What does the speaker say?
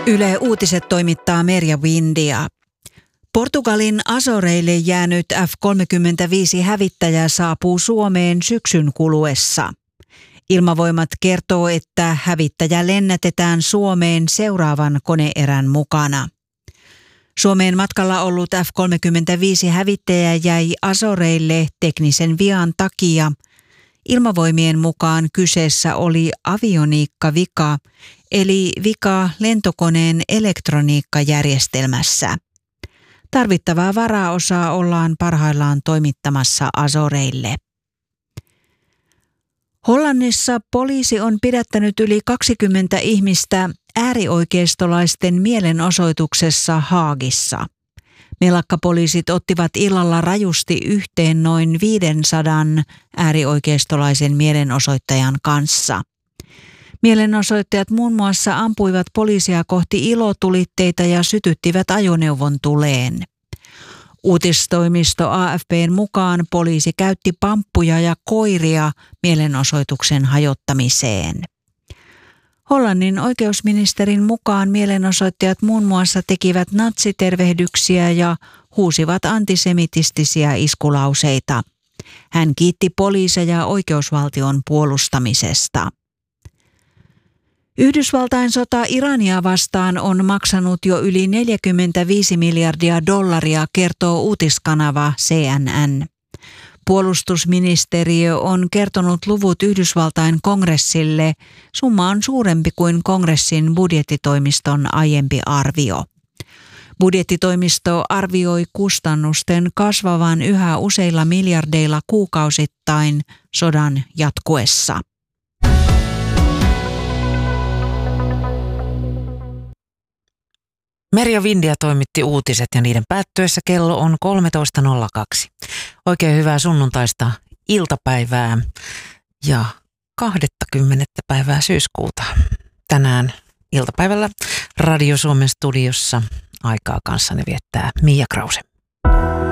Yle Uutiset toimittaa Merja Vindia. Portugalin Azoreille jäänyt F-35-hävittäjä saapuu Suomeen syksyn kuluessa. Ilmavoimat kertoo, että hävittäjä lennätetään Suomeen seuraavan koneerän mukana. Suomeen matkalla ollut F-35-hävittäjä jäi Azoreille teknisen vian takia. Ilmavoimien mukaan kyseessä oli avioniikkavika, eli vika lentokoneen elektroniikkajärjestelmässä. Tarvittavaa varaosaa ollaan parhaillaan toimittamassa Azoreille. Hollannissa poliisi on pidättänyt yli 20 ihmistä äärioikeistolaisten mielenosoituksessa Haagissa. Melakkapoliisit ottivat illalla rajusti yhteen noin 500 äärioikeistolaisen mielenosoittajan kanssa. Mielenosoittajat muun muassa ampuivat poliisia kohti ilotulitteita ja sytyttivät ajoneuvon tuleen. Uutistoimisto AFP:n mukaan poliisi käytti pamppuja ja koiria mielenosoituksen hajottamiseen. Hollannin oikeusministerin mukaan mielenosoittajat muun muassa tekivät natsitervehdyksiä ja huusivat antisemitistisiä iskulauseita. Hän kiitti poliiseja oikeusvaltion puolustamisesta. Yhdysvaltain sota Irania vastaan on maksanut jo yli $45 miljardia, kertoo uutiskanava CNN. Puolustusministeriö on kertonut luvut Yhdysvaltain kongressille. Summa on suurempi kuin kongressin budjettitoimiston aiempi arvio. Budjettitoimisto arvioi kustannusten kasvavan yhä useilla miljardeilla kuukausittain sodan jatkuessa. Merja Vindia toimitti uutiset ja niiden päättyessä kello on 13.02. Oikein hyvää sunnuntaista iltapäivää ja 20. päivää syyskuuta. Tänään iltapäivällä Radio Suomen studiossa aikaa kanssani viettää Mia Krause.